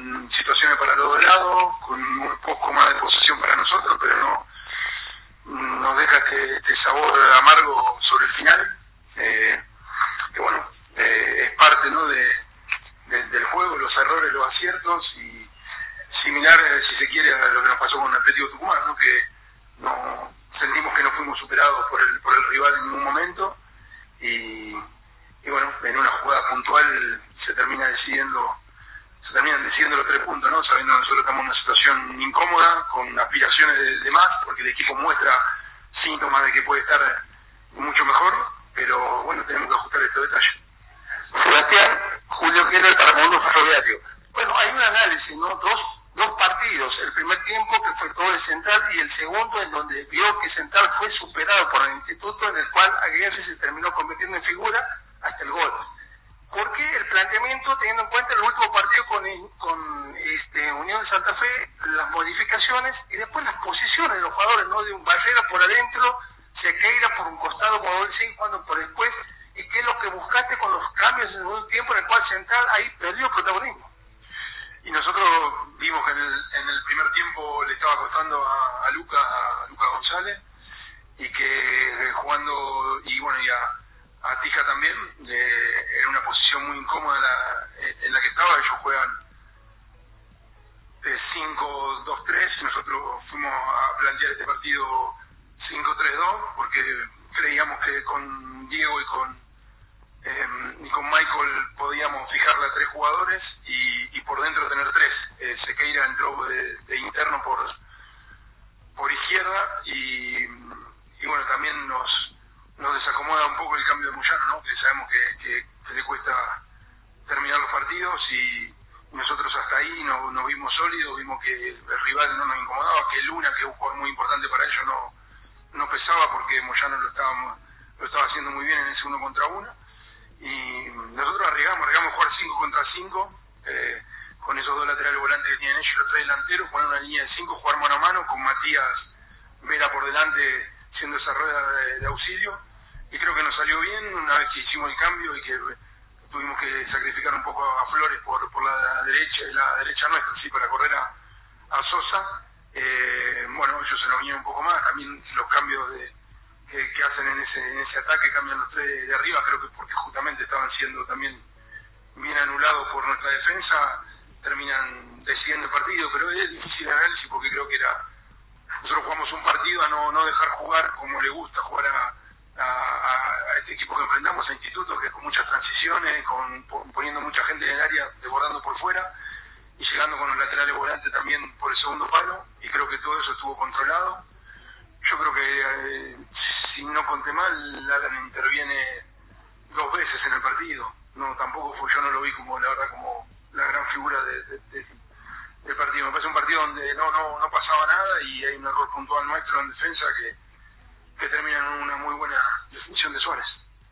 con situaciones para los dos lados, con un poco más de posesión para nosotros, pero no nos deja este sabor amargo sobre el final, que bueno, es parte, ¿no?, del juego, los errores, los aciertos, y similar, si se quiere, a lo que nos pasó con el Atlético Tucumán, ¿no?, que no sentimos que no fuimos superados por el rival en ningún momento, y bueno, en una jugada puntual se terminan decidiendo los 3 puntos, ¿no?, sabiendo que nosotros estamos en una situación incómoda, con aspiraciones de más, porque el equipo muestra síntomas de que puede estar mucho mejor, pero bueno, tenemos que ajustar este detalle. Sebastián, Julio Keller para Mundo Ferroviario. Bueno, hay un análisis, ¿no? Dos partidos, el primer tiempo que fue todo de Central y el segundo en donde vio que Central fue superado por el Instituto, en el cual Aguirre se terminó convirtiendo en figura hasta el gol. ¿Por qué el planteamiento, teniendo en cuenta el último partido con Unión de Santa Fe, las modificaciones y después las posiciones de los jugadores, ¿no? De un Barrera por adentro, Sequeira por un costado, como él sigue jugando por después, y qué es lo que buscaste con los cambios en un tiempo en el cual Central ahí perdió protagonismo? Y nosotros vimos que en el primer tiempo le estaba costando a Lucas González, y que jugando, y bueno, y a Tija también, en una posición muy incómoda en la que estaba. Ellos juegan 5-2-3, nosotros fuimos a plantear este partido 5-3-2, porque creíamos que con Diego y con Michael podíamos fijarle a 3 jugadores y por dentro tener 3. Sequeira entró de interno por izquierda, y bueno, también nos desacomoda un poco el cambio de Moyano, ¿no?, que sabemos que le cuesta terminar los partidos, y nosotros hasta ahí nos vimos sólidos, vimos que el rival no nos incomodaba, que Luna, que es un jugador muy importante para ellos, no pesaba, porque Moyano lo estaba haciendo muy bien en ese 1 contra 1, y nosotros arriesgamos jugar 5 contra 5, con esos 2 laterales volantes que tienen ellos y los 3 delanteros, poner una línea de 5, jugar mano a mano, con Matías Vera por delante siendo esa rueda de auxilio, y creo que nos salió bien una vez que hicimos el cambio y que tuvimos que sacrificar un poco a Flores por la derecha, y la derecha nuestra, sí, para correr a Sosa. Bueno, ellos se nos vinieron un poco más, también los cambios que hacen en ese ataque, cambian los 3 de arriba, creo que porque justamente estaban siendo también bien anulados por nuestra defensa, terminan decidiendo el partido, pero es difícil el análisis, porque creo que nosotros jugamos un partido a no dejar jugar como le gusta jugar a este equipo que enfrentamos, a Instituto, que es con muchas transiciones, poniendo mucha gente en el área, desbordando por fuera, y llegando con los laterales volantes también por el segundo palo, y creo que todo eso estuvo controlado. Yo creo que, si no conté mal, Alan interviene 2 veces en el partido. Yo no lo vi como, la verdad, como la gran figura del partido. Me parece un partido donde no pasaba nada, y hay un error puntual nuestro en defensa que termina en una muy buena definición de Suárez.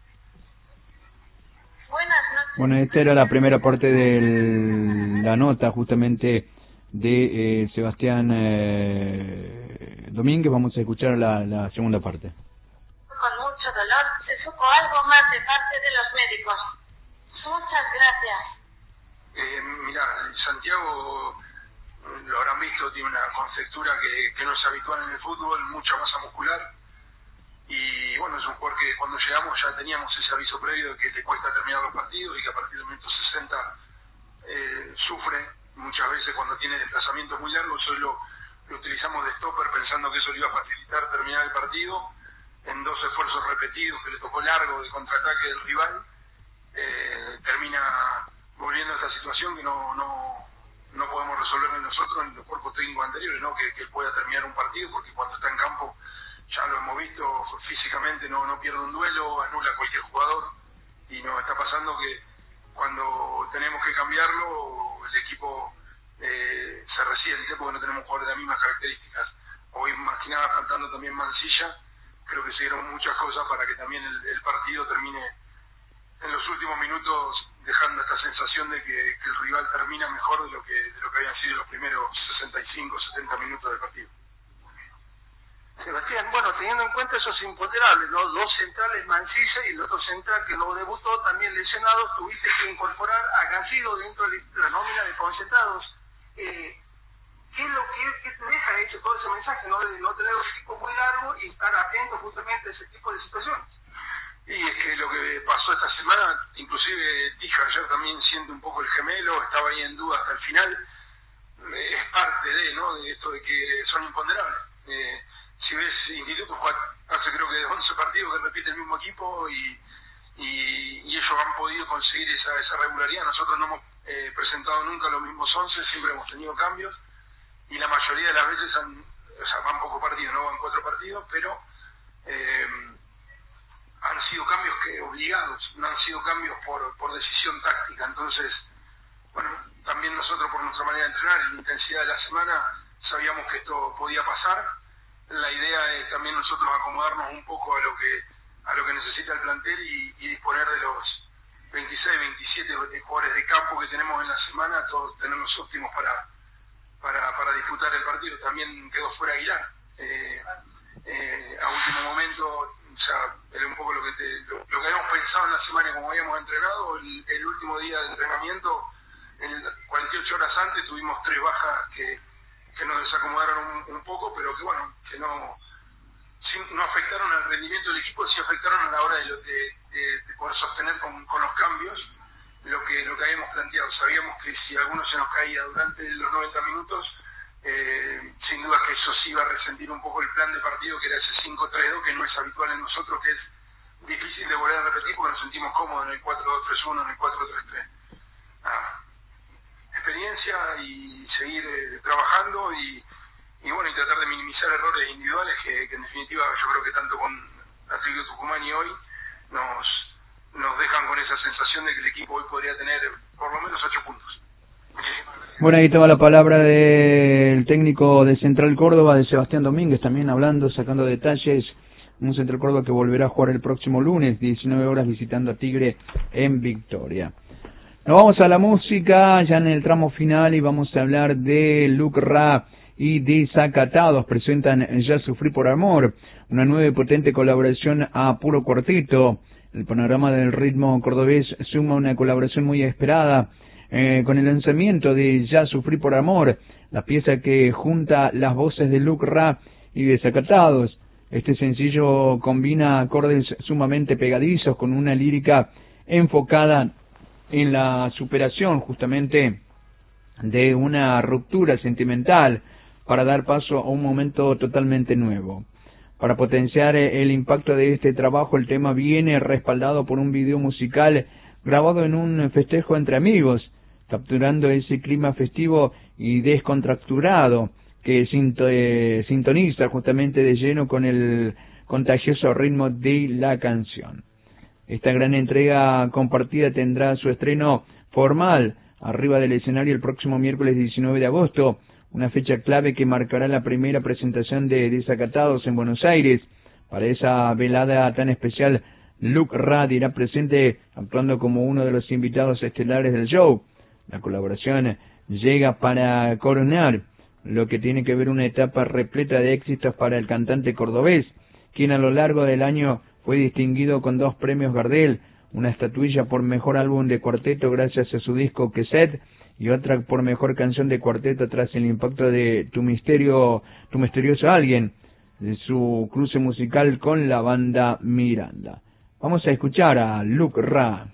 Buenas noches. Bueno, esta era la primera parte de la nota justamente de Sebastián Domínguez. Vamos a escuchar la segunda parte. Con mucho dolor se supo algo más de parte de los médicos. Muchas gracias. Mirá, Santiago, lo habrán visto, tiene una conceptura que no es habitual en el fútbol, mucha masa muscular, y bueno, es un jugador que cuando llegamos ya teníamos ese aviso previo de que le cuesta terminar los partidos, y que a partir del minuto 60 sufre muchas veces cuando tiene desplazamientos muy largos. Eso lo utilizamos de stopper, pensando que eso le iba a facilitar terminar el partido, en 2 esfuerzos repetidos que le tocó largo de contraataque del rival. Termina volviendo a esta situación que no podemos resolver nosotros en los cuerpos técnicos anteriores, ¿no? Que él pueda terminar un partido, porque cuando está en campo, ya lo hemos visto, físicamente no pierde un duelo, anula a cualquier jugador, y nos está pasando que cuando tenemos que cambiarlo, el equipo se resiente, porque no tenemos jugadores de las mismas características. Hoy, más que nada, faltando también Mancilla, creo que se dieron muchas cosas para que también el partido termine en los últimos minutos, dejando esta sensación de que el rival termina mejor de lo que habían sido los primeros 65, 70 minutos del partido. Sebastián, bueno, teniendo en cuenta esos imponderables, ¿no? 2 centrales, Mancilla, y el otro central que no debutó, también lesionado, tuviste que incorporar a Garrido dentro de la nómina de concentrados. mensaje, ¿no? De no tener los equipos muy largos y estar atentos justamente a ese tipo de situaciones. Y es que lo que pasó esta semana, inclusive dije ayer también siento un poco el gemelo, estaba ahí en duda hasta el final, es parte de, ¿no? De esto de que son imponderables. Si ves Instituto hace creo que 11 partidos que repite el mismo equipo y ellos han podido conseguir esa regularidad. Nosotros no hemos presentado nunca los mismos 11, siempre hemos tenido cambios y la mayoría de las veces van pocos partidos, no van 4 partidos, pero han sido cambios obligados, no han sido cambios por decisión táctica. Entonces, bueno, también nosotros por nuestra manera de entrenar y la intensidad de la semana sabíamos que esto podía pasar. La idea es también nosotros acomodarnos un poco a lo que necesita el plantel y disponer de los 26, 27 jugadores de campo que tenemos en la semana, todos tenerlos óptimos para disputar el partido. También quedó fuera Aguilar. A último momento, o sea, era un poco lo que habíamos pensado en la semana y como habíamos entrenado. El último día de entrenamiento, 48 horas antes, tuvimos 3 bajas que nos desacomodaron un poco, pero que bueno, que no afectaron al rendimiento del equipo, sí afectaron a la hora de poder sostener con los cambios lo que habíamos planteado. Sabíamos que si alguno se nos caía durante los 90 minutos, sin duda que eso sí iba a resentir un poco el plan de partido, que era ese 5-3-2, que no es habitual en nosotros, que es difícil de volver a repetir porque nos sentimos cómodos en el 4-2-3-1, en el 4-3-3. Experiencia y seguir trabajando y bueno, y tratar de minimizar errores individuales que en definitiva yo creo que tanto con Atlético Tucumán y hoy nos dejan con esa sensación de que el equipo hoy podría tener por lo menos 8 puntos. Bueno, ahí estaba la palabra del técnico de Central Córdoba, de Sebastián Domínguez, también hablando, sacando detalles. Un Central Córdoba que volverá a jugar el próximo lunes, 19 horas, visitando a Tigre en Victoria. Nos vamos a la música, ya en el tramo final, y vamos a hablar de Luc Ra y Desacatados. Presentan Ya Sufrí por Amor, una nueva y potente colaboración a puro cuarteto. El panorama del ritmo cordobés suma una colaboración muy esperada con el lanzamiento de Ya Sufrí por Amor, la pieza que junta las voces de Luc Ra y Desacatados. Este sencillo combina acordes sumamente pegadizos con una lírica enfocada en la superación justamente de una ruptura sentimental para dar paso a un momento totalmente nuevo. Para potenciar el impacto de este trabajo, el tema viene respaldado por un video musical grabado en un festejo entre amigos, capturando ese clima festivo y descontracturado que sintoniza justamente de lleno con el contagioso ritmo de la canción. Esta gran entrega compartida tendrá su estreno formal arriba del escenario el próximo miércoles 19 de agosto, una fecha clave que marcará la primera presentación de Desacatados en Buenos Aires. Para esa velada tan especial, Luc Ra irá presente actuando como uno de los invitados estelares del show. La colaboración llega para coronar lo que tiene que ver una etapa repleta de éxitos para el cantante cordobés, quien a lo largo del año fue distinguido con 2 premios Gardel, una estatuilla por mejor álbum de cuarteto gracias a su disco Queset y otra por mejor canción de cuarteto tras el impacto de Tu misterioso alguien, de su cruce musical con la banda Miranda. Vamos a escuchar a Luc Ra.